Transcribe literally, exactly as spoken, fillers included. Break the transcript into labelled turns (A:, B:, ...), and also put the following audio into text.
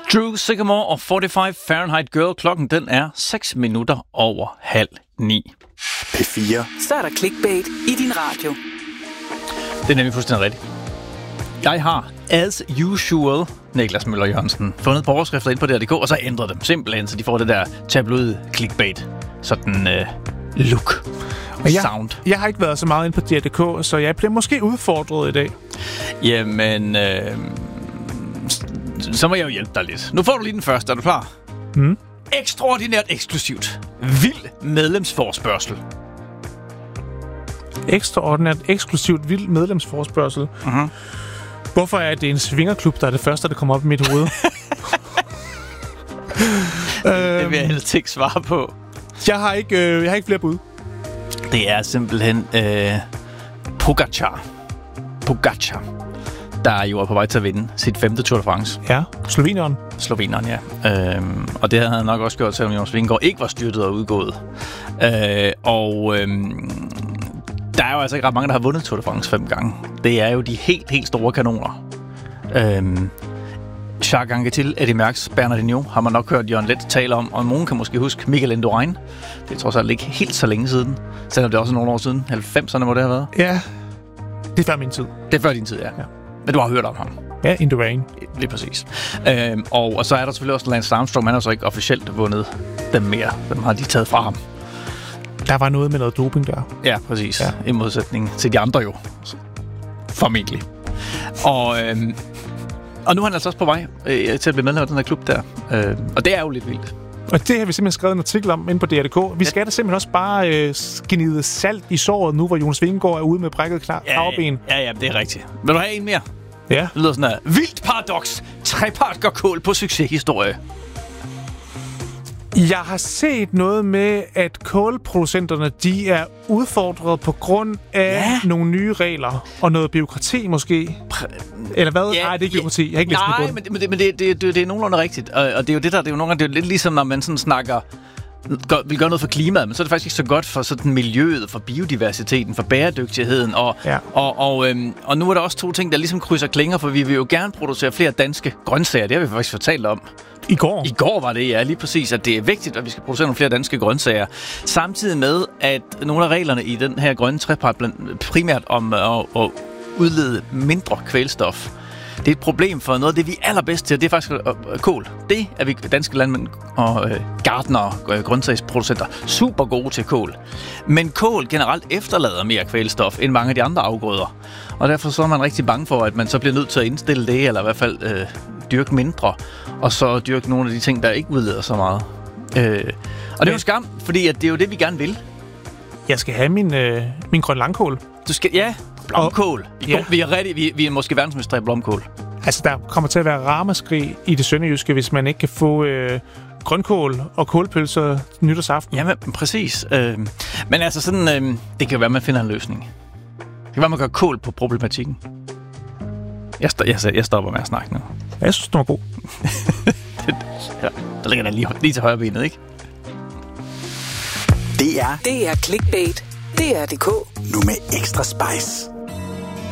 A: Drew Sycamore og fyrre-fem Fahrenheit Girl. Klokken den er seks minutter over halv ni.
B: P fire.
C: Så er der clickbait i din radio.
A: Det er nemlig fuldstændig rigtigt. Jeg har, as usual, Niklas Møller Jørgensen, fundet på overskrifter ind på D R punktum d k, og så ændret dem simpelthen, så de får det der tabloid clickbait. Sådan øh, look.
D: Og jeg,
A: sound.
D: Jeg har ikke været så meget inde på D R punktum d k, så jeg bliver måske udfordret i dag.
A: Jamen, øh, så må jeg jo hjælpe dig lidt. Nu får du lige den første. Er du klar?
D: Mm.
A: Ekstraordinært eksklusivt. Vild medlemsforspørgsel.
D: Ekstraordinært eksklusivt vild medlemsforspørgsel.
A: Uh-huh.
D: Hvorfor er det en svingerklub, der er det første, der kommer op i mit hoved?
A: Det vil jeg helst ikke svare på.
D: Jeg har ikke, øh, jeg har ikke flere bud.
A: Det er simpelthen øh, Pogačar. Pogačar, der jo er på vej til at vinde sit femte Tour de France.
D: Ja, Slovenien.
A: Slovenien, ja. Øhm, og det havde han nok også gjort, selvom Jonas Vingegaard ikke var styrtet og udgået. Øh, og øhm, der er jo altså ikke ret mange, der har vundet Tour de France fem gange. Det er jo de helt, helt store kanoner. Øhm, Jacques Anquetil, Eddy Merckx, Bernardinho har man nok hørt Jørgen Leth tale om, og nogen kan måske huske Miguel Indurain. Det er trods alt ikke helt så længe siden, selvom det er også nogle år siden. halvfemserne må det have været.
D: Ja, det er før min tid.
A: Det er før din tid, ja. ja. Men du har hørt om ham.
D: Ja, Indurain.
A: Lige præcis. Øhm, og, og så er der selvfølgelig også Lance Armstrong, man har så ikke officielt vundet dem mere. Dem har de taget fra ham.
D: Der var noget med noget doping der.
A: Ja, præcis.
D: Ja.
A: I modsætning til de andre jo. Formentlig. Og, øhm, og nu er han altså også på vej øh, til at blive medlem af den her klub der. Øh, og det er jo lidt vildt.
D: Og det har vi simpelthen skrevet en artikel om inde på D R punktum d k. Vi skal da simpelthen også bare øh, gnide salt i såret nu, hvor Jonas Vingegaard er ude med brækket kravben.
A: Ja, ja, ja, det er rigtigt. Vil du have en mere?
D: Ja.
A: Det lyder sådan her. Vildt paradoks. Trepart går kål på succeshistorie.
D: Jeg har set noget med, at kålproducenterne, de er udfordret på grund af ja. nogle nye regler og noget bureaukrati måske. Eller hvad?
A: Ja,
D: Nej, det er ikke bureaukrati. Jeg har ikke læst
A: nej,
D: det
A: men, men, det, men det, det, det, det er nogenlunde rigtigt. Og, og det er jo det der, det er jo nogle gange, det er jo lidt ligesom, når man sådan snakker, gør, vil gøre noget for klimaet, men så er det faktisk ikke så godt for sådan miljøet, for biodiversiteten, for bæredygtigheden. Og,
D: ja.
A: og, og, øhm, og nu er der også to ting, der ligesom krydser klinger, for vi vil jo gerne producere flere danske grøntsager. Det har vi faktisk fortalt om.
D: I går?
A: I går var det, ja, lige præcis, at det er vigtigt, at vi skal producere nogle flere danske grøntsager. Samtidig med, at nogle af reglerne i den her grønne trepart primært om at, at udlede mindre kvælstof. Det er et problem for noget af det, vi er allerbedst til, det er faktisk øh, kål. Det er vi danske landmænd og øh, gartnere og øh, grøntsagsproducenter super gode til kål. Men kål generelt efterlader mere kvælstof end mange af de andre afgrøder. Og derfor så er man rigtig bange for, at man så bliver nødt til at indstille det, eller i hvert fald øh, dyrke mindre, og så dyrke nogle af de ting, der ikke udleder så meget. Øh, og det er jo skam, fordi at det er jo det, vi gerne vil.
D: Jeg skal have min, øh, min grøn langkål.
A: Du skal, ja, blomkål. Vi,
D: ja.
A: vi, er rigtig, vi, vi er måske verdensmestre i blomkål.
D: Altså, der kommer til at være ramaskrig i det sønderjyske, hvis man ikke kan få øh, grønkål og kålpølser nytårsaften.
A: Jamen, præcis. Øh, men altså sådan, øh, det kan være, at man finder en løsning. Det kan være, at man gør kål på problematikken. Jeg, st- jeg, jeg stopper med at snakke nu.
D: Jeg synes, den var god.
A: Ja, der ligger den lige, lige til højre benet, ikke?
B: Det er
C: Det er clickbait. D R punktum d k.
B: Nu med ekstra spice.